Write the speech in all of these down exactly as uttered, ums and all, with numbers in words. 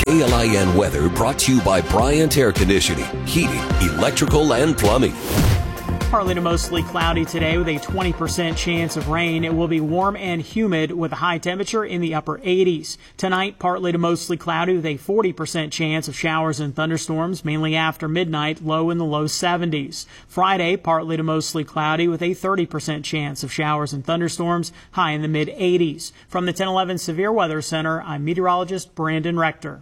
K L I N weather brought to you by Bryant Air Conditioning, Heating, Electrical, and Plumbing. Partly to mostly cloudy today with a twenty percent chance of rain. It will be warm and humid with a high temperature in the upper eighties. Tonight, partly to mostly cloudy with a forty percent chance of showers and thunderstorms, mainly after midnight, low in the low seventies. Friday, partly to mostly cloudy with a thirty percent chance of showers and thunderstorms, high in the mid eighties. From the ten eleven Severe Weather Center, I'm meteorologist Brandon Rector.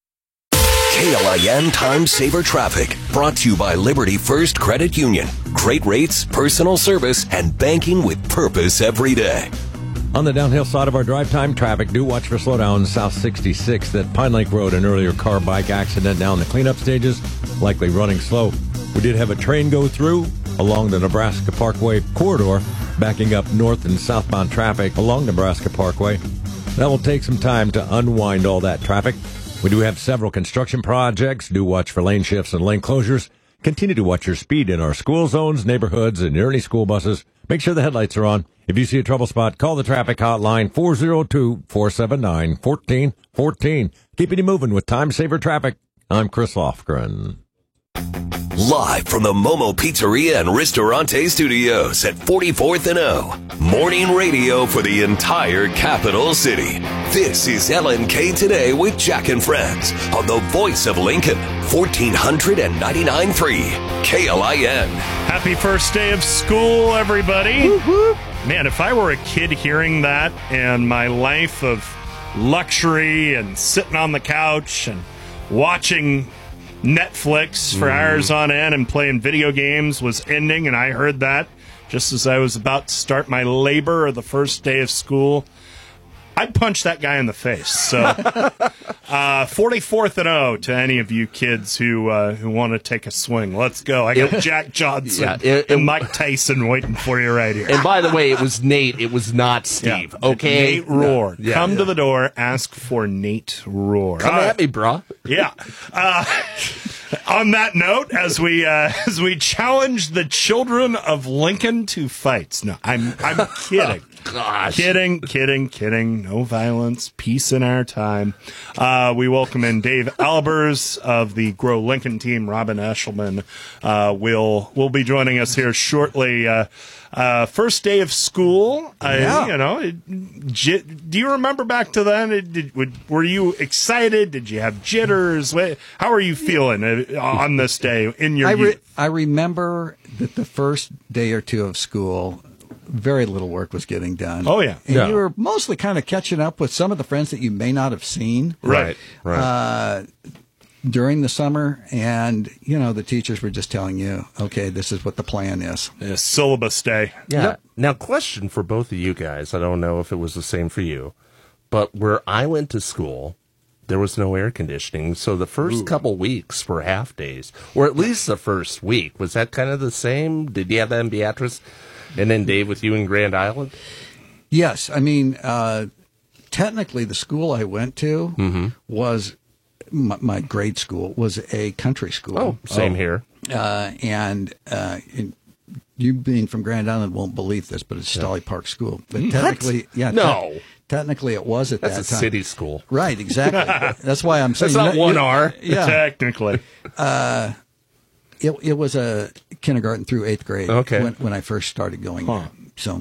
K L I N Time Saver Traffic, brought to you by Liberty First Credit Union. Great rates, personal service, and banking with purpose every day. On the downhill side of our drive time traffic, do watch for slowdowns South sixty-sixth at Pine Lake Road. An earlier car-bike accident down the cleanup stages, likely running slow. We did have a train go through along the Nebraska Parkway corridor, backing up north and southbound traffic along Nebraska Parkway. That will take some time to unwind all that traffic. We do have several construction projects. Do watch for lane shifts and lane closures. Continue to watch your speed in our school zones, neighborhoods, and early school buses. Make sure the headlights are on. If you see a trouble spot, call the traffic hotline four oh two, four seven nine, one four one four. Keeping you moving with Time Saver Traffic. I'm Chris Lofgren. Live from the Momo Pizzeria and Ristorante Studios at forty-fourth and O. Morning radio for the entire capital city. This is L N K Today with Jack and Friends on the voice of Lincoln, fourteen ninety-nine point three K L I N. Happy first day of school, everybody. Woo-hoo. Man, if I were a kid hearing that and my life of luxury and sitting on the couch and watching Netflix for mm. hours on end and playing video games was ending, and I heard that just as I was about to start my labor of the first day of school, I'd punch that guy in the face. So, uh, forty-fourth and oh to any of you kids who uh, who want to take a swing. Let's go. I got Jack Johnson yeah, it, and Mike Tyson waiting for you right here. And by the way, it was Nate. It was not Steve. Yeah, okay? Nate Rohr. Yeah, Come yeah. to the door. Ask for Nate Rohr. Come uh, at me, bro. Yeah. Uh, on that note, as we uh, as we challenge the children of Lincoln to fights. No, I'm I'm kidding. Gosh. Kidding, kidding, kidding. No violence. Peace in our time. Uh, we welcome in Dave Albers of the Grow Lincoln team. Robin Eshelman uh, will will be joining us here shortly. Uh, uh, first day of school. Yeah. I, you know, it, j- do you remember back to then? It, did, would, were you excited? Did you have jitters? How are you feeling uh, on this day in your I, re- youth? I remember that the first day or two of school, very little work was getting done. Oh, yeah. And yeah. you were mostly kind of catching up with some of the friends that you may not have seen. Right, right. Uh, during the summer, and, you know, the teachers were just telling you, okay, this is what the plan is. Yeah, syllabus day. Yeah. Yep. Now, question for both of you guys. I don't know if it was the same for you, but where I went to school, there was no air conditioning. So the first Ooh. couple weeks were half days, or at least the first week. Was that kind of the same? Did you have that in Beatrice? And then, Dave, with you in Grand Island? Yes. I mean, uh, technically, the school I went to mm-hmm. was, my, my grade school was a country school. Oh, same oh. here. Uh, and uh, in, you being from Grand Island won't believe this, but it's Stolly Park School. But what? technically, yeah. No. Te- technically, it was at That's that a time. city school. Right, exactly. That's why I'm saying. That's not you know, one you, R. Yeah. Technically. Uh, It, it was a kindergarten through eighth grade okay. when, when I first started going huh. there. So,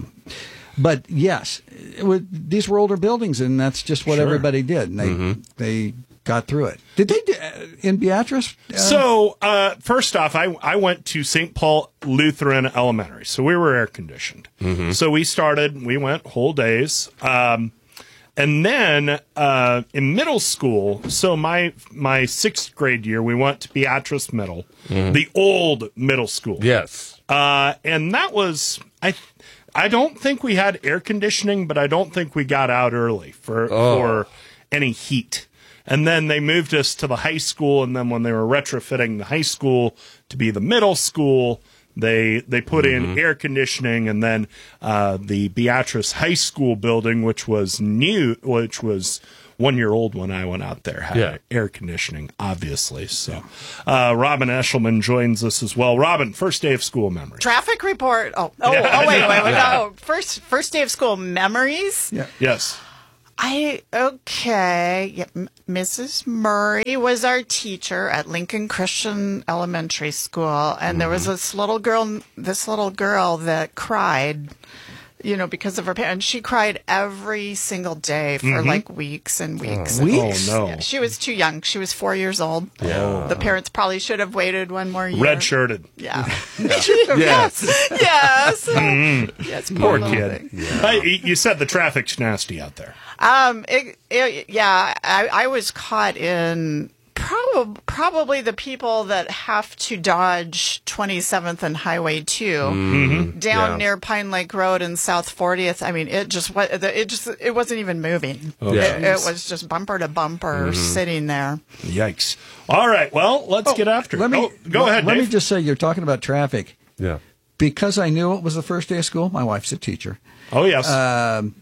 but yes, it was, these were older buildings, and that's just what sure. everybody did. And they mm-hmm. they got through it. Did they do, uh, in Beatrice? Uh, so uh, first off, I I went to Saint Paul Lutheran Elementary, so we were air conditioned. Mm-hmm. So we started. We went whole days. Um, And then uh, in middle school, so my my sixth grade year, we went to Beatrice Middle, mm-hmm. the old middle school. Yes, uh, and that was I. I don't think we had air conditioning, but I don't think we got out early for oh. for any heat. And then they moved us to the high school, and then when they were retrofitting the high school to be the middle school, They they put mm-hmm. in air conditioning, and then uh, the Beatrice High School building, which was new, which was one year old when I went out there, had yeah. air conditioning, obviously. So, uh, Robin Eshelman joins us as well. Robin, first day of school memories. Traffic report. Oh, oh, Yeah. oh wait, wait, wait. Yeah. No, first first day of school memories. Yeah. Yes. I, okay. Yeah, M- Missus Murray was our teacher at Lincoln Christian Elementary School. And mm-hmm. there was this little girl, this little girl that cried, you know, because of her parents. She cried every single day for mm-hmm. like weeks and weeks. Oh, and weeks? Oh, no. Yeah, she was too young. She was four years old. Yeah. The parents probably should have waited one more year. Red-shirted. Yeah. yeah. yes. Yes. Mm-hmm. Yes. Poor kid. Yeah. I, you said the traffic's nasty out there. Um. It, it, yeah. I, I was caught in prob- probably the people that have to dodge twenty-seventh and Highway two mm-hmm. down Yeah. near Pine Lake Road and South fortieth. I mean, it just wa- it just it wasn't even moving. Oh, it, yeah. it was just bumper to bumper Mm-hmm. sitting there. Yikes. All right. Well, let's Oh, get after it. Let me oh, go let, ahead, Let Dave. me just say, you're talking about traffic. Yeah. Because I knew it was the first day of school. My wife's a teacher. Oh, yes. Um,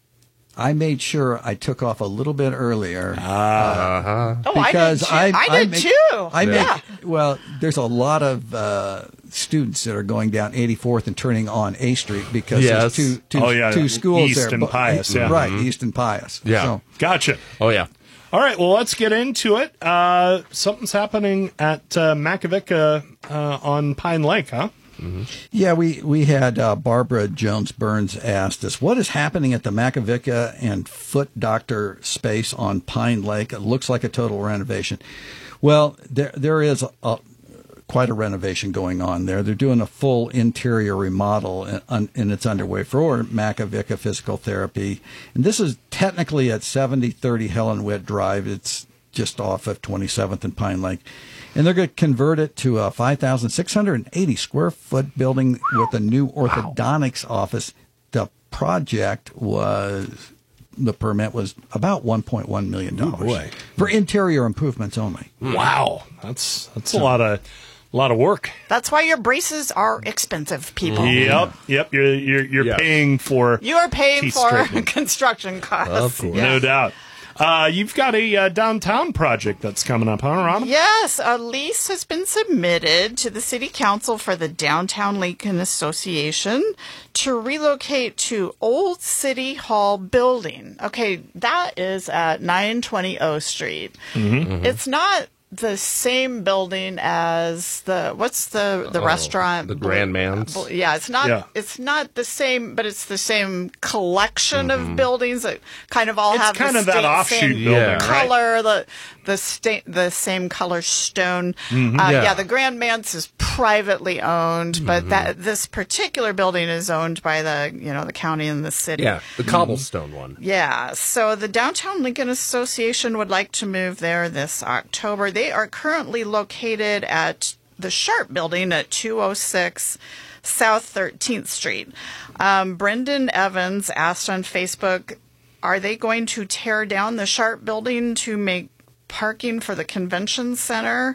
I made sure I took off a little bit earlier. Uh-huh. Oh, because I did too. I, did make, too. I make, yeah. well, there's a lot of uh, students that are going down eighty-fourth and turning on A Street because Yes. there's two, two, Oh, yeah. two schools East there. and But- Pius, yeah. Right, Mm-hmm. East and Pius. Yeah. So, Gotcha. Oh, yeah. All right, well, let's get into it. Uh, something's happening at uh, Makovica uh, on Pine Lake, huh? yeah, we, we had uh, Barbara Jones Burns asked us, what is happening at the Makovica and Foot Doctor space on Pine Lake? It looks like a total renovation. Well, there there is a, a, quite a renovation going on there. They're doing a full interior remodel, and, and it's underway for Makovica Physical Therapy. And this is technically at seventy thirty Helen Witt Drive. It's just off of twenty-seventh and Pine Lake. And they're going to convert it to a five thousand six hundred eighty square foot building with a new orthodontics wow. office. The project was, the permit was about one point one million dollars Ooh, boy. for interior improvements only. Wow, that's that's a lot of a lot of work. That's why your braces are expensive, people. Yep, yep. You're you're you're Yes. paying for You are paying teeth for straightening. construction costs. Of course. no Yes. doubt. Uh, you've got a uh, downtown project that's coming up, huh, Robin? Yes, a lease has been submitted to the City Council for the Downtown Lincoln Association to relocate to Old City Hall building. Okay, that is at nine twenty O Street. Mm-hmm. It's not the same building as the what's the the Oh, restaurant the Grand Man's? Bl- yeah, it's not Yeah. it's not the same, but it's the same collection of buildings that kind of all It's have kind the of that sta- offshoot same building, Yeah. right? color, the the sta- the same color stone. Mm-hmm. Uh, yeah. Yeah. the Grand Manse is privately owned, but that this particular building is owned by the you know the county and the city. Yeah, the cobblestone one. Yeah, so the Downtown Lincoln Association would like to move there this October. They are currently located at the Sharp Building at two oh six South thirteenth Street. Um, Brendan Evans asked on Facebook, are they going to tear down the Sharp Building to make parking for the convention center?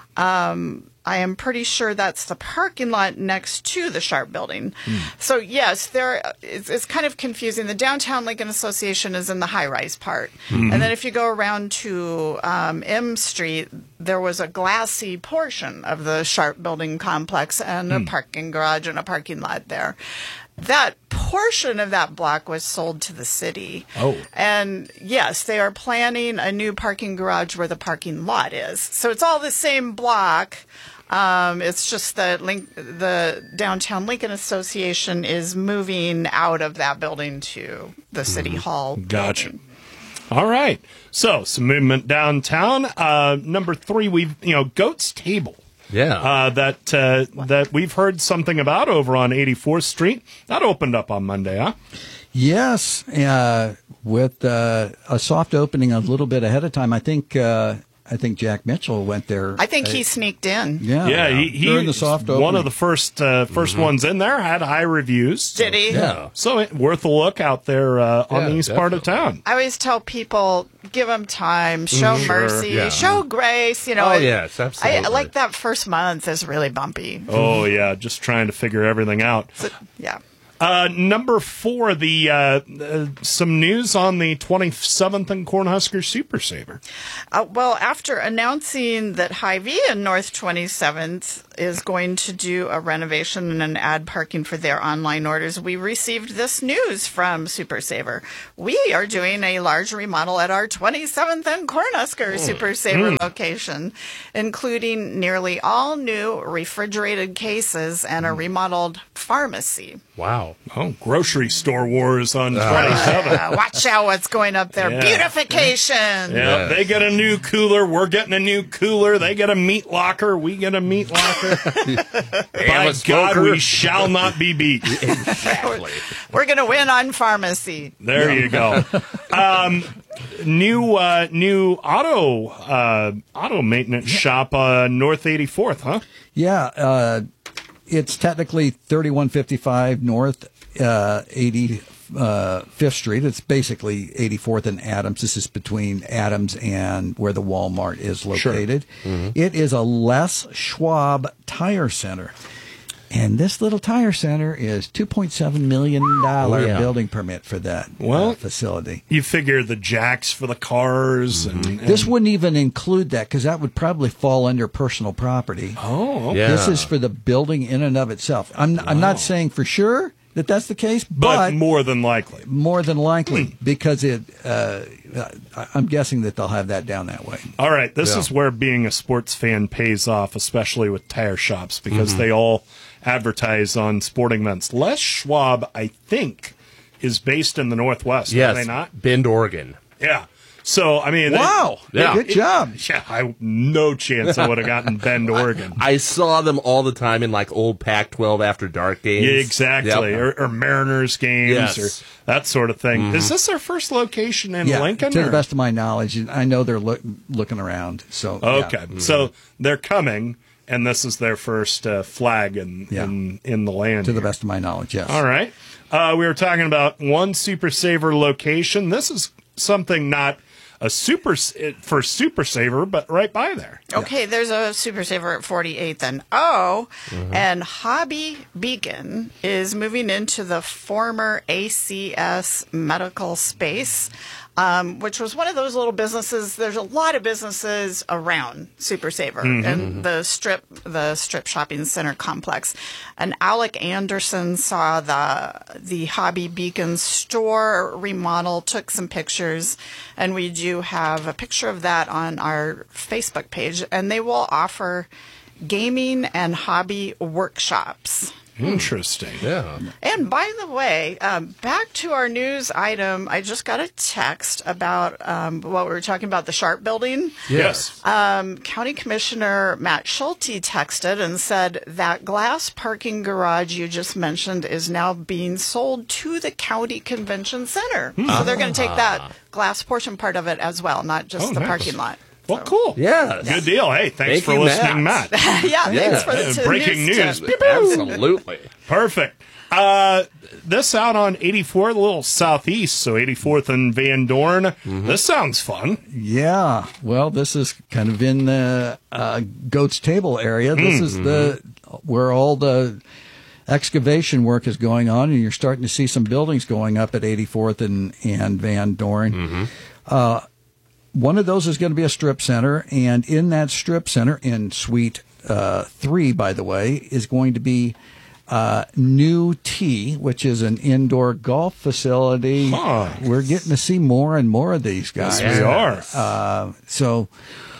Um, I am pretty sure that's the parking lot next to the Sharp Building. So yes, there it's, it's kind of confusing. The Downtown Lincoln Association is in the high-rise part, and then if you go around to um, M Street, there was a glassy portion of the Sharp Building complex and a parking garage and a parking lot there. That portion of that block was sold to the city. Oh. And yes, they are planning a new parking garage where the parking lot is. So it's all the same block. Um, it's just that Link, the Downtown Lincoln Association is moving out of that building to the City Hall. Gotcha. building. All right. So some movement downtown. Uh, number three, we've you know Goat's Table. Yeah. Uh, that uh, that we've heard something about over on eighty-fourth Street. That opened up on Monday, huh? Yes, uh, with uh, a soft opening a little bit ahead of time. I think uh, I think Jack Mitchell went there. I think he sneaked in. Yeah, Yeah, he, he during the soft opening. one of the first uh, 1st ones in there, had high reviews. So, Did he? Yeah. So it, worth a look out there uh, on Yeah, the east part of definitely. town. I always tell people, give them time, show Sure, mercy, yeah. show grace. You know, Oh, it- yes, absolutely. I, like that first month is really bumpy. Oh yeah, just trying to figure everything out. So, yeah. Uh, number four, the uh, uh, some news on the twenty-seventh and Cornhusker Super Saver. Uh, well, after announcing that Hy-Vee and North twenty-seventh is going to do a renovation and add parking for their online orders. We received this news from Super Saver. We are doing a large remodel at our twenty-seventh and Cornhusker mm. Super Saver mm. location, including nearly all new refrigerated cases and a remodeled pharmacy. Wow. Oh, grocery store wars on twenty-seven. Uh, watch out what's going up there. Yeah. Beautification. Yeah, yeah, they get a new cooler. We're getting a new cooler. They get a meat locker. We get a meat locker. By God, we shall not be beat. Exactly. We're going to win on pharmacy. There you go. Um, new uh, new auto uh, auto maintenance shop uh, North eighty-fourth, huh? Yeah, uh, it's technically thirty-one fifty-five North uh, eighty-fifth Street. It's basically eighty-fourth and Adams. This is between Adams and where the Walmart is located. Sure. Mm-hmm. It is a Les Schwab Tire Center. And this little tire center is two point seven million dollars oh, yeah. building permit for that well, uh, facility. You figure the jacks for the cars. Mm-hmm. and, and This wouldn't even include that because that would probably fall under personal property. Oh, okay. Yeah. This is for the building in and of itself. I'm, wow. I'm not saying for sure that that's the case, but, but more than likely. More than likely because it. Uh, I'm guessing that they'll have that down that way. All right. This yeah. is where being a sports fan pays off, especially with tire shops, because mm-hmm. they all advertise on sporting events. Les Schwab, I think, is based in the Northwest. Yes, are they not? Bend, Oregon. Yeah. So, I mean, wow, they, yeah. good job. It, yeah, I no chance I would have gotten Bend, Oregon. I, I saw them all the time in like old Pac twelve after dark games. Yeah, exactly, yep. or, or Mariners games, yes. or that sort of thing. Mm-hmm. Is this their first location in yeah, Lincoln? To or? the best of my knowledge, I know they're look, looking around. So okay, yeah. mm-hmm. so they're coming, and this is their first uh, flag in, yeah. in in the land. To the here. best of my knowledge, yes. All right, uh, we were talking about one Super Saver location. This is something not a super for Super Saver, but right by there. Okay, yeah. There's a Super Saver at forty-eighth and O, mm-hmm. and Hobby Beacon is moving into the former A C S medical space, um, which was one of those little businesses. There's a lot of businesses around Super Saver mm-hmm. and the strip, the strip shopping center complex. And Alec Anderson saw the the Hobby Beacon store remodel, took some pictures, and we do have a picture of that on our Facebook page. And they will offer gaming and hobby workshops. Interesting. Yeah. And by the way, um, back to our news item, I just got a text about um, what we were talking about, the Sharp building. Yes. Um, County Commissioner Matt Schulte texted and said that glass parking garage you just mentioned is now being sold to the County Convention Center. Hmm. So they're going to take that glass portion part of it as well, not just oh, the nice. parking lot. Well, cool. Yeah. Good deal. Hey, thanks Thank for you, listening, Matt. Matt. yeah, yeah, thanks for the uh, breaking news. news. Absolutely. Perfect. Uh, this out on eighty-fourth, a little southeast, so eighty-fourth and Van Dorn. Mm-hmm. This sounds fun. Yeah. Well, this is kind of in the uh, Goat's Table area. This mm-hmm. is the where all the excavation work is going on, and you're starting to see some buildings going up at eighty-fourth and, and Van Dorn. Mm-hmm. Uh, one of those is going to be a strip center, and in that strip center, in Suite uh, three, by the way, is going to be uh, New Tee, which is an indoor golf facility. Huh. We're getting to see more and more of these guys. Yes, we are. Uh, so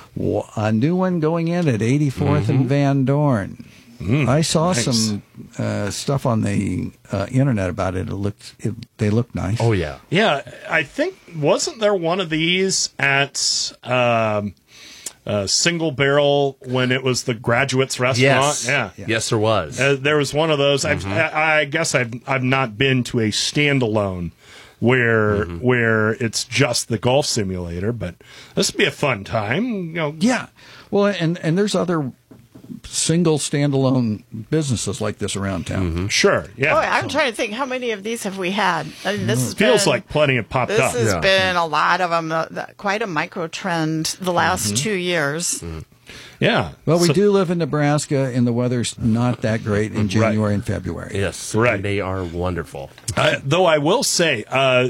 a new one going in at eighty-fourth mm-hmm. and Van Dorn. Mm, I saw nice. some uh, stuff on the uh, internet about it. It looked, it, they look nice. Oh yeah, yeah. I think wasn't there one of these at um, uh, Single Barrel when it was the Graduates Restaurant? Yes, yeah, yeah. yes, there was. Uh, there was one of those. Mm-hmm. I've, I, I guess I've I've not been to a standalone where mm-hmm. where it's just the golf simulator, but this would be a fun time. You know, yeah. Well, and and there's other single standalone businesses like this around town. Mm-hmm. Sure, yeah. Boy, I'm trying to think, how many of these have we had? I mean, this has feels been, like plenty have popped this up. This has yeah. been a lot of them. Uh, the, quite a micro trend the last mm-hmm. two years. Mm-hmm. Yeah. Well, we so, do live in Nebraska, and the weather's not that great in January right. and February. Yes, right. They are wonderful. Uh, though I will say, uh,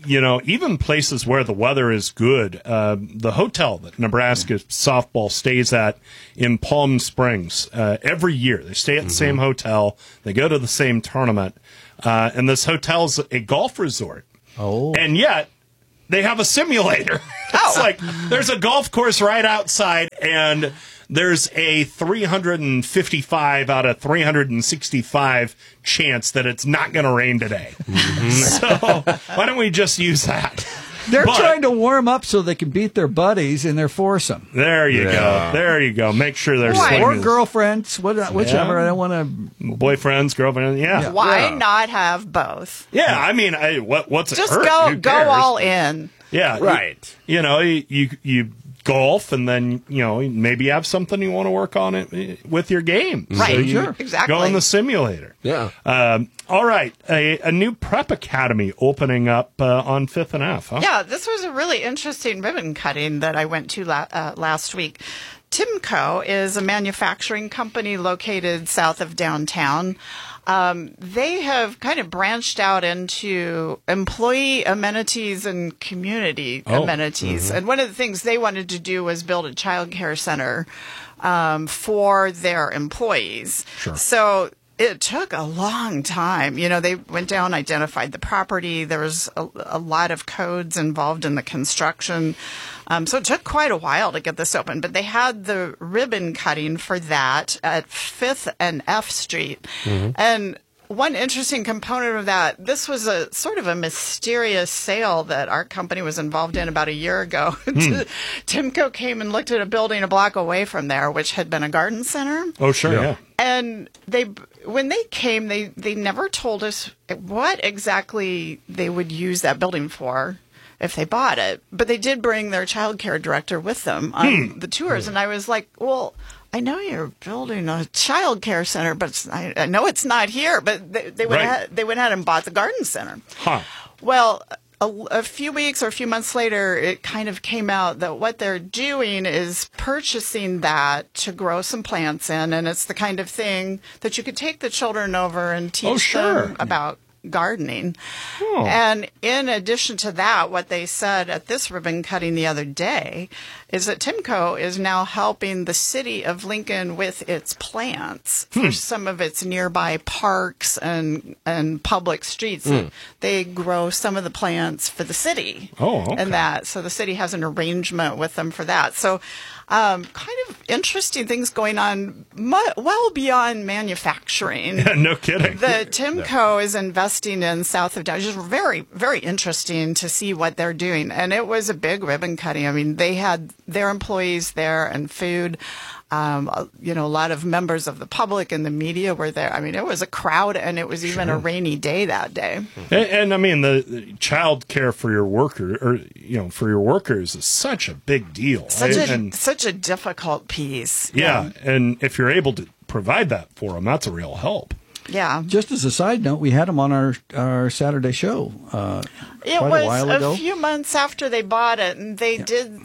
you know, even places where the weather is good, uh, the hotel that Nebraska softball stays at in Palm Springs, uh, every year they stay at the mm-hmm. same hotel, they go to the same tournament, uh, and this hotel's a golf resort. Oh. And yet, they have a simulator. It's Oh. like there's a golf course right outside, and there's a three hundred fifty-five out of three hundred sixty-five chance that it's not going to rain today. Mm-hmm. So why don't we just use that? They're But- trying to warm up so they can beat their buddies in their foursome. There you Yeah. go. There you go. Make sure their Why? swing Or is girlfriends, what- whichever. Yeah. I don't want to. boyfriends, girlfriend. Yeah. Why Yeah. not have both? Yeah. I mean, I, what, what's it Just hurt? go Who go cares? all in. Yeah. Right. You, you know, you, you, you golf and then, you know, maybe you have something you want to work on it with your game. Right. So you Sure. Exactly. Go in the simulator. Yeah. Um, all right. A, a new prep academy opening up uh, on Fifth and F, huh? Yeah, this was a really interesting ribbon cutting that I went to la- uh, last week. Timco is a manufacturing company located south of downtown. Um, they have kind of branched out into employee amenities and community Oh. amenities. And one of the things they wanted to do was build a child care center um, for their employees. Sure. So it took a long time. You know, they went down, identified the property. There was a, a lot of codes involved in the construction. Um, so it took quite a while to get this open. But they had the ribbon cutting for that at Fifth and F Street. And one interesting component of that, this was a sort of a mysterious sale that our company was involved in about a year ago. Timco came and looked at a building a block away from there, which had been a garden center. Oh, sure. Yeah. And they, when they came, they, they never told us what exactly they would use that building for if they bought it. But they did bring their child care director with them on the tours. And I was like, well, I know you're building a child care center, but it's, I, I know it's not here. But they, they, went Right. ahead, they went ahead and bought the garden center. Huh. Well, a, a few weeks or a few months later, it kind of came out that what they're doing is purchasing that to grow some plants in. And it's the kind of thing that you could take the children over and teach Oh, sure. them about gardening. Oh. And in addition to that, what they said at this ribbon cutting the other day is that Timco is now helping the city of Lincoln with its plants Hmm. for some of its nearby parks and and public streets. They grow some of the plants for the city. Oh, okay. And that, so the city has an arrangement with them for that. So um, kind of interesting things going on mu- well beyond manufacturing. No kidding. The Timco is investing in south of down. Just very, very interesting to see what they're doing. And it was a big ribbon cutting. I mean, they had their employees there and food. Um, uh, you know, a lot of members of the public and the media were there. I mean, it was a crowd, and it was even a rainy day that day. And, and I mean, the, the child care for your worker, or you know, for your workers is such a big deal. Such right? a and, such a difficult piece. yeah, and if you're able to provide that for them, that's a real help. Yeah. Just as a side note, we had them on our, our Saturday show uh, It quite was a while ago. few months after they bought it, and they did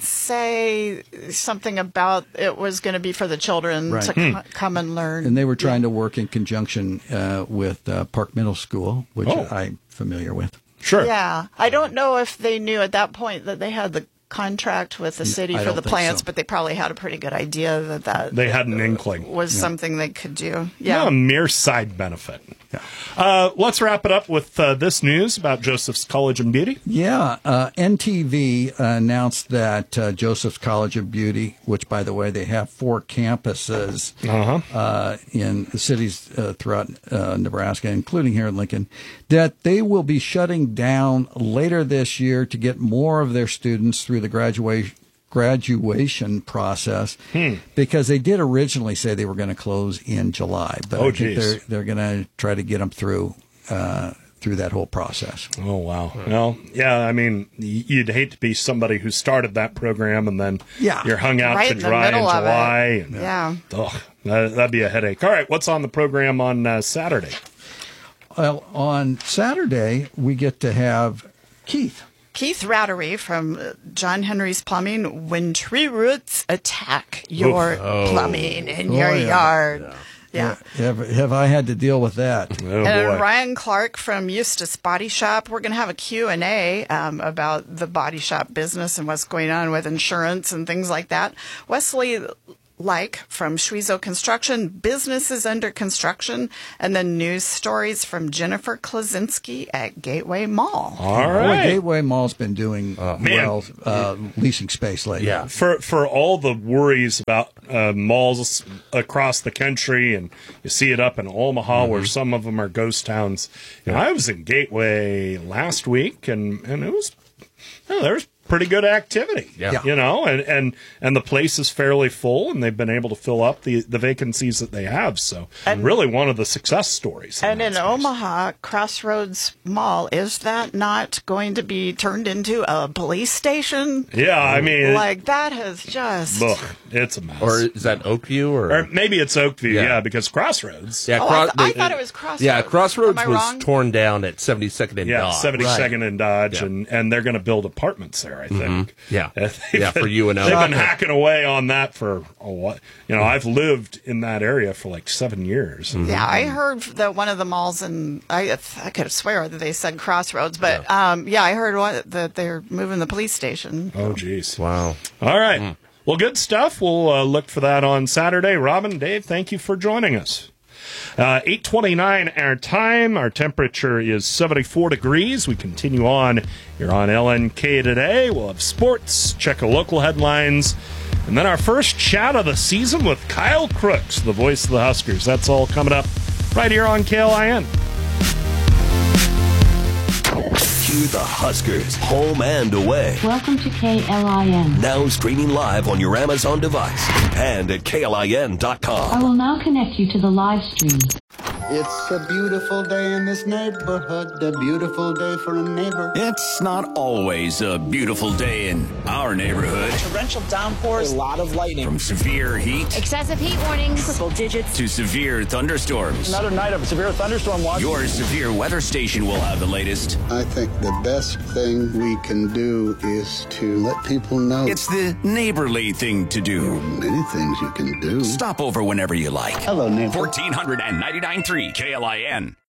say something about it was going to be for the children Right. to co- come and learn. And they were trying to work in conjunction uh, with uh, Park Middle School, which Oh. I'm familiar with. Sure. Yeah. I don't know if they knew at that point that they had the contract with the city I for don't the think plants, so. but they probably had a pretty good idea that that They had an inkling. was something they could do. Yeah, Yeah. a mere side benefit. Uh, let's wrap it up with uh, this news about Joseph's College of Beauty. Yeah, uh, N T V announced that uh, Joseph's College of Beauty, which, by the way, they have four campuses Uh-huh. uh, in the cities uh, throughout uh, Nebraska, including here in Lincoln, that they will be shutting down later this year to get more of their students through the graduation graduation process, Hmm. because they did originally say they were going to close in July, but Oh, I think geez. they're they're going to try to get them through uh, through that whole process. Oh, wow. Well, yeah, I mean, y- you'd hate to be somebody who started that program and then Yeah. you're hung out Right to in the dry in middle of it. July. And, Yeah. Ugh, that, that'd be a headache. All right, what's on the program on uh, Saturday? Well, on Saturday, we get to have Keith. Keith Rattery from uh, John Henry's Plumbing. When tree roots attack your plumbing in Oh, your yeah. yard. Yeah. Have, have I had to deal with that? Oh, and boy. Ryan Clark from Eustace Body Shop. We're going to have a Q and A um, about the body shop business and what's going on with insurance and things like that. Wesley Like from Schwezo Construction, businesses under construction, and then news stories from Jennifer Klasinski at Gateway Mall. All Boy, right. Gateway Mall's been doing well, uh, leasing space lately. Yeah. For for all the worries about uh, malls across the country, and you see it up in Omaha, where some of them are ghost towns. You know, I was in Gateway last week, and, and it was oh, there was pretty good activity. Yeah. You know, and, and, and the place is fairly full, and they've been able to fill up the, the vacancies that they have. So, And- really one of the success stories. And that in space. Omaha, Crossroads Mall, is that not going to be turned into a police station? Yeah, I mean, Like, that has just... look, it's a mess. Or is that Oakview? Or, Or maybe it's Oakview, yeah, Yeah. because Crossroads. yeah, Oh, I, Cro- th- I they- thought it was Crossroads. Yeah, Crossroads Am I was wrong? torn down at seventy-second and Yeah, Dodge. seventy-second and Dodge, Yeah. and, and they're going to build apartments there, I think. Yeah. They've Yeah, for been- you and They've been Elton. hacking away on that for a what? You know, I've lived in that area for like seven years. Yeah, I heard that one of the malls, and I, I could swear that they said Crossroads, but yeah, um, yeah I heard one, that they're moving the police station. Oh, geez. Wow. All right. Well, good stuff. We'll uh, look for that on Saturday. Robin, Dave, thank you for joining us. Uh, eight twenty-nine our time. Our temperature is seventy-four degrees. We continue on here on L N K today. We'll have sports, check a local headlines, and then our first chat of the season with Kyle Crooks, the voice of the Huskers. That's all coming up right here on K L I N. Cue the Huskers, home and away. Welcome to K L I N. Now streaming live on your Amazon device and at K L I N dot I com. will now connect you to the live stream. It's a beautiful day in this neighborhood, a beautiful day for a neighbor. It's not always a beautiful day in our neighborhood. Torrential downpours, a lot of lightning. From severe heat Excessive heat warnings, triple digits, to severe thunderstorms. Another night of severe thunderstorm watch. Your severe weather station will have the latest. I think the best thing we can do is to let people know. It's the neighborly thing to do. Many things you can do. Stop over whenever you like. Hello, neighbor. fourteen ninety-nine point three K L I N.